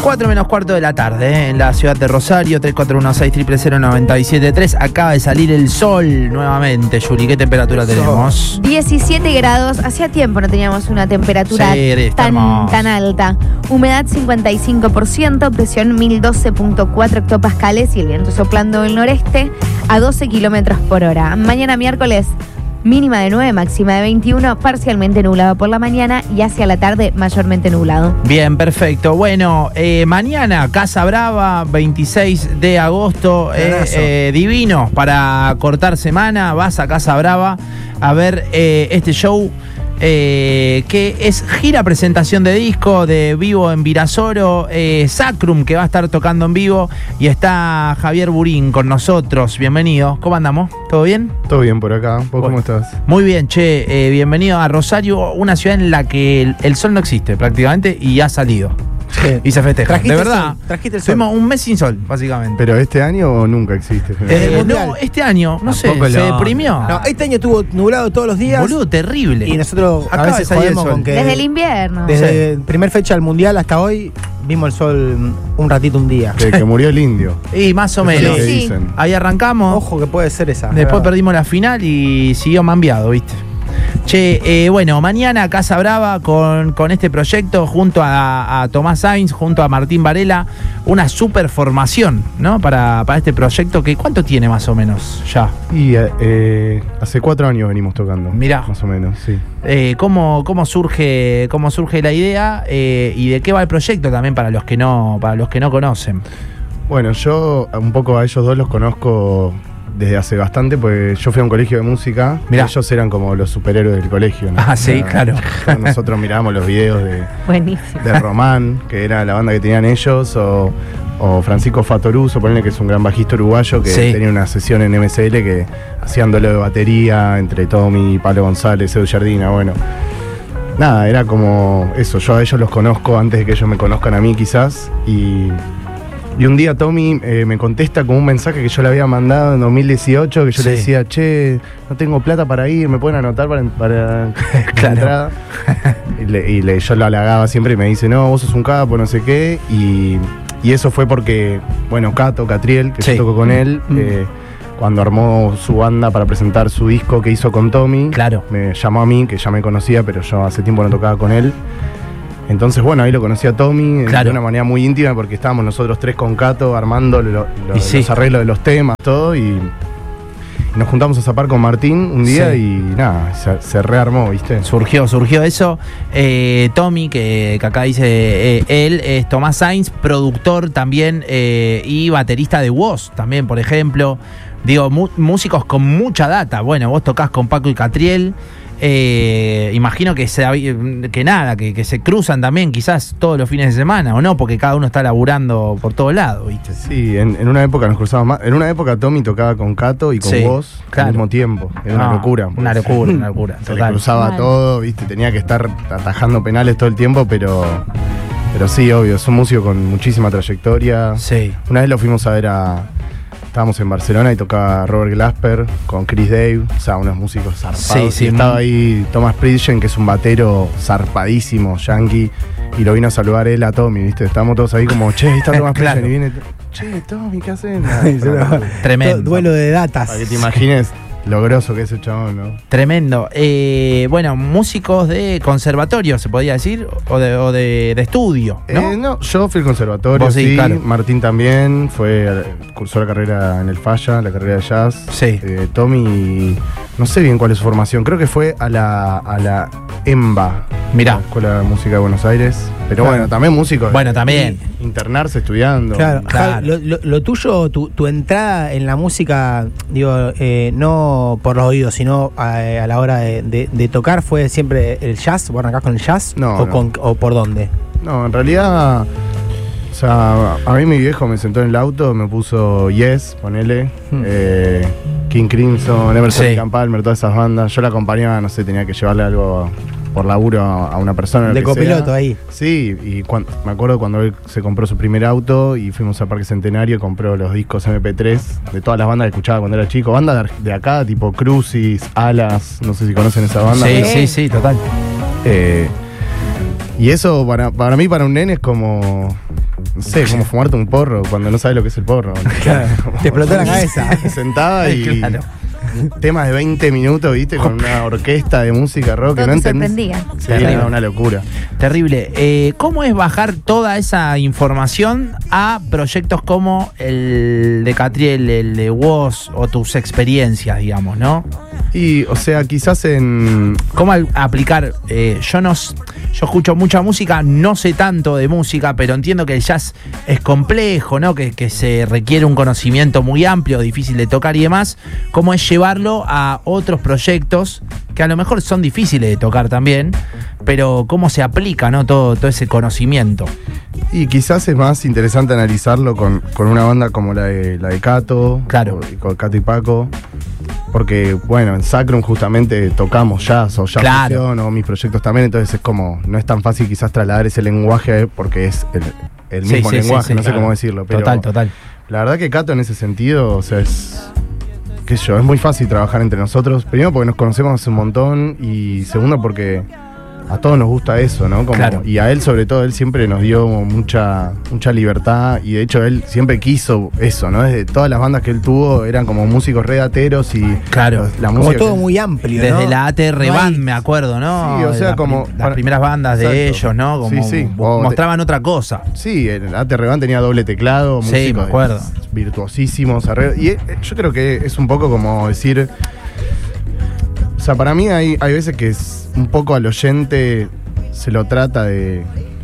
4 menos cuarto de la tarde, en la ciudad de Rosario, 3416-000-973. Acaba de salir el sol nuevamente, Yuri. ¿Qué temperatura tenemos? 17 grados. Hacía tiempo no teníamos una temperatura tan alta. Humedad 55%, presión 1012.4 hectopascales y el viento soplando del noreste a 12 kilómetros por hora. Mañana miércoles, mínima de 9, máxima de 21, parcialmente nublado por la mañana y hacia la tarde mayormente nublado. Bien, perfecto. Bueno, mañana Casa Brava, 26 de agosto, divino para cortar semana. Vas a Casa Brava a ver este show que es gira presentación de disco de vivo en Virasoro, Sacrum, que va a estar tocando en vivo, y está Javier Burín con nosotros. Bienvenido. ¿Cómo andamos? ¿Todo bien? Todo bien por acá. ¿Vos cómo estás? Muy bien, che. Bienvenido a Rosario, una ciudad en la que el sol no existe prácticamente y ha salido. Sí. Y se festeja. De verdad. Trajiste el sol. Tuvimos un mes sin sol, básicamente. ¿Pero este año o nunca existe? No, este año, no sé, se deprimió. No, este año estuvo nublado todos los días. Boludo, terrible. Y nosotros a veces jodemos con que desde el invierno. Desde la primera fecha del mundial hasta hoy vimos el sol un ratito, un día. Que murió el indio. Y más o menos. Sí. Ahí arrancamos. Ojo que puede ser esa. Después perdimos la final y siguió mambiado, ¿viste? Che, bueno, mañana Casa Brava con este proyecto junto a Tomás Sainz, junto a Martín Varela, una super formación, ¿no? Para este proyecto, que ¿cuánto tiene más o menos ya? Y hace 4 años venimos tocando. Mirá. Más o menos, sí. ¿Cómo surge la idea y de qué va el proyecto también para los que no conocen? Bueno, yo un poco a ellos dos los conozco desde hace bastante, pues yo fui a un colegio de música. Mirá. Ellos eran como los superhéroes del colegio, ¿no? Ah, sí, claro. Nosotros mirábamos los videos de Román, que era la banda que tenían ellos, o Francisco Fatoruso, ponele, que es un gran bajista uruguayo, que tenía una sesión en MSL que hacían duelo de batería entre Tommy, Pablo González, Edu Jardina, bueno. Nada, era como eso, yo a ellos los conozco antes de que ellos me conozcan a mí quizás, y un día Tommy me contesta con un mensaje que yo le había mandado en 2018, que yo le decía, che, no tengo plata para ir, ¿me pueden anotar para la entrada? Yo lo halagaba siempre y me dice, no, vos sos un capo, no sé qué, y eso fue porque, bueno, Catriel, que yo toco con él, cuando armó su banda para presentar su disco que hizo con Tommy, me llamó a mí, que ya me conocía, pero yo hace tiempo no tocaba con él. Entonces, bueno, ahí lo conocí a Tommy de una manera muy íntima, porque estábamos nosotros tres con Cato armando los arreglos de los temas, todo, y nos juntamos a zapar con Martín un día y nada, se rearmó, ¿viste? Surgió eso. Tommy, que acá dice él, es Tomás Sainz, productor también y baterista de Woz también, por ejemplo. Digo, músicos con mucha data. Bueno, vos tocás con Paco y Catriel. Imagino que se cruzan también quizás todos los fines de semana, ¿o no? Porque cada uno está laburando por todos lados, ¿viste? Sí, en una época nos cruzamos más. En una época Tommy tocaba con Cato y con vos al mismo tiempo. Era una locura. Una locura. Se le cruzaba todo, ¿viste? Tenía que estar atajando penales todo el tiempo, pero sí, obvio, es un músico con muchísima trayectoria. Sí. Una vez lo fuimos a ver estábamos en Barcelona y tocaba Robert Glasper con Chris Dave, o sea, unos músicos zarpados. Sí, estaba ahí Thomas Pridgen, que es un batero zarpadísimo, yankee, y lo vino a saludar él a Tommy, ¿viste? Estábamos todos ahí como, che, ahí está Thomas Pridgen, y viene, che, Tommy, ¿qué haces? Tremendo. Duelo de datas. Para que te imagines lo groso que es el chabón, ¿no? Tremendo. Bueno, músicos de conservatorio, se podría decir, o de estudio, ¿no? No, yo fui al conservatorio, sí, claro. Martín también cursó la carrera en el Falla, la carrera de jazz. Sí. Tommy, no sé bien cuál es su formación, creo que fue a la EMBA. Mirá. La Escuela de Música de Buenos Aires. Pero bueno, también músicos. Bueno, también. Internarse estudiando. Claro. Lo tuyo, tu entrada en la música, digo, no por los oídos, sino a la hora de tocar, ¿fue siempre el jazz? ¿Vos arrancás con el jazz? ¿O por dónde? No, en realidad, o sea, a mí mi viejo me sentó en el auto, me puso Yes, ponele, King Crimson, Emerson Lake and Palmer, todas esas bandas. Yo la acompañaba, no sé, tenía que llevarle algo por laburo a una persona. De copiloto ahí. Sí, y me acuerdo cuando él se compró su primer auto y fuimos al Parque Centenario, compró los discos MP3 de todas las bandas que escuchaba cuando era chico. Bandas de acá, tipo Crucis, Alas, no sé si conocen esa banda. Sí, total. Y eso para mí, para un nene, es como no sé, como fumarte un porro cuando no sabes lo que es el porro. Claro. Te explotó la cabeza. Sentada y temas de 20 minutos, ¿viste? Con una orquesta de música rock que no entendía. Sí, era una locura. Terrible. ¿Cómo es bajar toda esa información a proyectos como el de Catriel, el de Woz o tus experiencias, digamos, ¿no? Y, o sea, quizás ¿Cómo aplicar? Yo escucho mucha música, no sé tanto de música, pero entiendo que el jazz es complejo, ¿no? Que se requiere un conocimiento muy amplio, difícil de tocar y demás. ¿Cómo es llevarlo a otros proyectos que a lo mejor son difíciles de tocar también, pero cómo se aplica, ¿no? Todo ese conocimiento? Y quizás es más interesante analizarlo con una banda como la de Cato, claro, con Cato y Paco, porque bueno, en Sacrum justamente tocamos jazz o jazz fusión, o mis proyectos también, entonces es como, no es tan fácil quizás trasladar ese lenguaje porque es el mismo lenguaje, no sé cómo decirlo, pero total. La verdad que Cato en ese sentido, o sea, es muy fácil trabajar entre nosotros, primero porque nos conocemos hace un montón y segundo porque a todos nos gusta eso, ¿no? Claro. Y a él, sobre todo, él siempre nos dio mucha libertad y de hecho él siempre quiso eso, ¿no? Desde todas las bandas que él tuvo eran como músicos redateros y claro, la como música todo muy amplio, ¿no? Desde la ATR Band, me acuerdo, ¿no? Sí, o sea, como las primeras bandas de ellos, ¿no? Como sí. Mostraban otra cosa. Sí, el ATR Band tenía doble teclado, sí, me acuerdo. Virtuosísimos. Y yo creo que es un poco como decir... O sea, para mí hay veces que es un poco al oyente se lo trata de...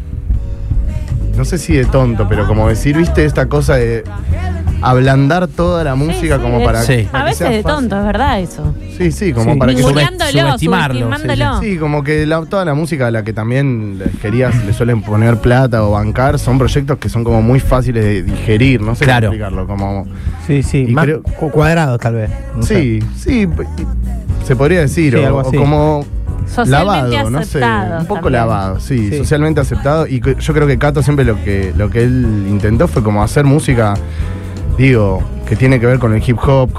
No sé si de tonto, pero como decir, ¿viste? Esta cosa de ablandar toda la música como para... Sí. A veces de tonto, es verdad eso. Sí, como para que... Subestimarlo. Sí, como que toda la música a la que también le suelen poner plata o bancar son proyectos que son como muy fáciles de digerir, no sé cómo explicarlo, como... Sí, más cuadrados tal vez. No sé. Sí, se podría decir, o como... Lavado, no sé, un poco también. Lavado, sí, socialmente aceptado. Y yo creo que Cato siempre lo que él intentó fue como hacer música, digo, que tiene que ver con el hip hop,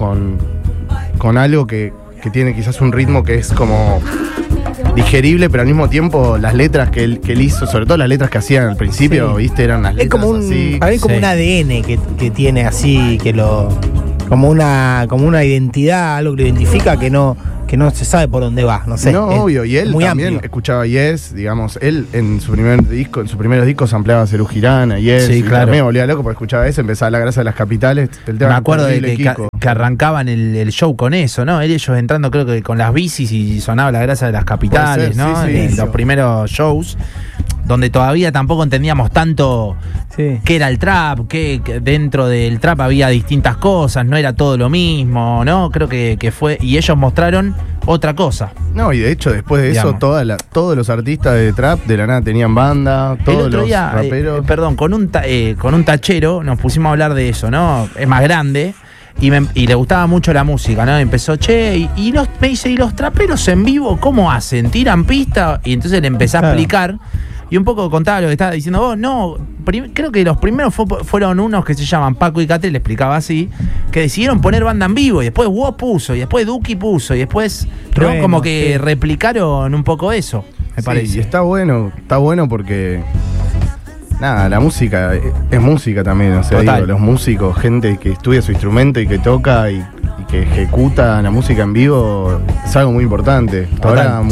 con algo que tiene quizás un ritmo que es como digerible, pero al mismo tiempo las letras que él hizo, sobre todo las letras que hacían al principio, ¿viste? Eran las letras es como así. Para mí como un ADN que tiene así, como una identidad, algo que lo identifica que no se sabe por dónde va, no sé. No, obvio, y él muy también amplio. Escuchaba Yes, digamos, él en su primer disco, en sus primeros discos ampliaba Serú Girán, Yes, sí, claro. Me volvía loco porque escuchaba eso, empezaba La Grasa de las Capitales, el tema. Me acuerdo de que arrancaban el show con eso, ¿no? Ellos entrando creo que con las bicis y sonaba La Grasa de las Capitales, ¿no? En los primeros shows, donde todavía tampoco entendíamos tanto qué era el trap, que dentro del trap había distintas cosas, no era todo lo mismo, ¿no? Creo que fue, y ellos mostraron otra cosa. No, y de hecho después de eso todos los artistas de trap de la nada tenían banda, todos los raperos. Con un tachero nos pusimos a hablar de eso, ¿no? Es más grande. Y le gustaba mucho la música, ¿no? Empezó, me dice, ¿y los traperos en vivo cómo hacen? ¿Tiran pista? Y entonces le empecé a explicar. Y un poco contaba lo que estaba diciendo vos. No, creo que los primeros fueron unos que se llaman Paco y Catriel, le explicaba así, que decidieron poner banda en vivo, y después Woz puso, y después Duki puso, y después, ¿no? Como que replicaron un poco eso, me parece. Y está bueno porque... Nada, la música es música también, o sea, digo, los músicos, gente que estudia su instrumento y que toca y que ejecuta la música en vivo es algo muy importante. Ahora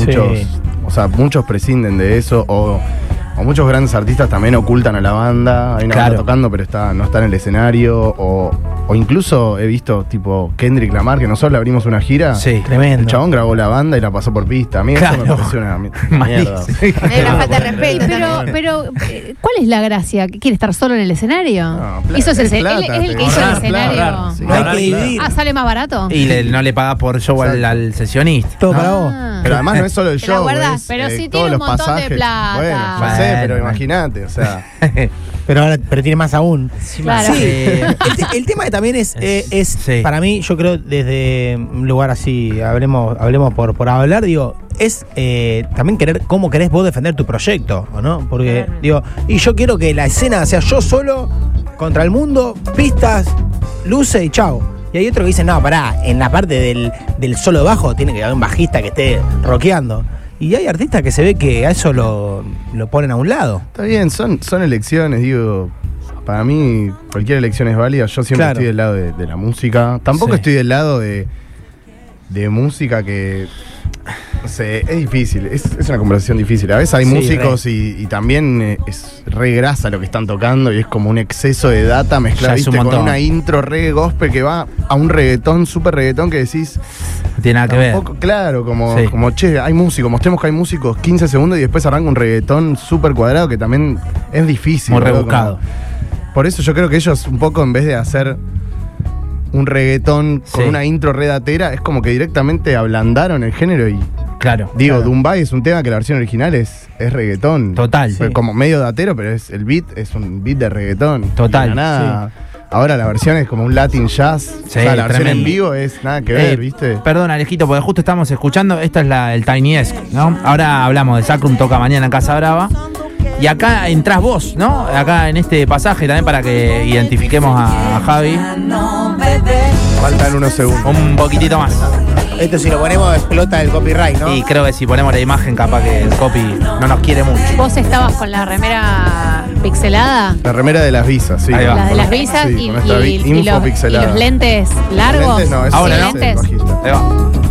muchos prescinden de eso o muchos grandes artistas también ocultan a la banda, hay una banda tocando pero no está en el escenario o incluso he visto tipo Kendrick Lamar, que nosotros le abrimos una gira, tremendo. El chabón grabó la banda y la pasó por pista, a mí eso me pareció una mierda. Es la falta de respeto. Pero ¿cuál es la gracia? ¿Quiere estar solo en el escenario? No, él es el que hizo el escenario. ¿Sale más barato? Y no le paga por show al sesionista. Todo para vos. Pero además no es solo el show, pero sí todos tiene un los montón pasajes. de plata. Bueno, ya sé, pero imagínate, o sea. Pero tiene más aún. Claro. El tema que también es para mí, yo creo, desde un lugar así, hablemos por hablar, digo, es también cómo querés vos defender tu proyecto, ¿o no? Porque, digo, y yo quiero que la escena sea yo solo contra el mundo, pistas, luces y chau. Y hay otro que dice, no, pará, en la parte del solo bajo tiene que haber un bajista que esté rockeando. Y hay artistas que se ve que a eso lo ponen a un lado. Está bien, son elecciones, digo. Para mí, cualquier elección es válida. Yo siempre estoy del lado de la música. Tampoco estoy del lado de música que... No sé, es difícil. Es una conversación difícil. A veces hay músicos y también es re grasa lo que están tocando y es como un exceso de data mezclado, ¿viste? Con una intro re gospel que va a un reggaetón, súper reggaetón que decís... No tiene nada que ver. Claro, como che, hay músicos, mostremos que hay músicos 15 segundos y después arranca un reggaetón súper cuadrado que también es difícil. Muy rebuscado. Por eso yo creo que ellos un poco en vez de hacer un reggaetón con una intro redatera, es como que directamente ablandaron el género y... Claro. Digo, Dumbai es un tema que la versión original es reggaetón. Total. Como medio datero, pero el beat es un beat de reggaetón. Total. Nada. Ahora la versión es como un Latin jazz. O sea, la versión en vivo es nada que ver, ¿viste? Perdón, Alejito, porque justo estamos escuchando, esta es el Tiny Desk, ¿no? Ahora hablamos de Sacrum toca mañana en Casa Brava. Y acá entrás vos, ¿no? Acá en este pasaje también para que identifiquemos a Javi. Faltan unos segundos. Un poquitito más. Esto si lo ponemos explota el copyright, ¿no? Y creo que si ponemos la imagen capaz que el copy no nos quiere mucho. ¿Vos estabas con la remera pixelada? La remera de las visas, sí. La de las visas y los lentes largos. Lentes no, Ahora, ¿no? Bajista. Ahí va.